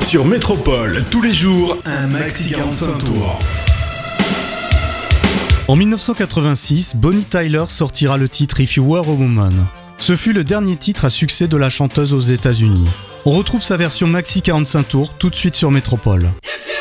Sur Métropole, tous les jours, un maxi 45 tours. En 1986, Bonnie Tyler sortira le titre If You Were a Woman. Ce fut le dernier titre à succès de la chanteuse aux États-Unis. On retrouve sa version maxi 45 tours tout de suite sur Métropole.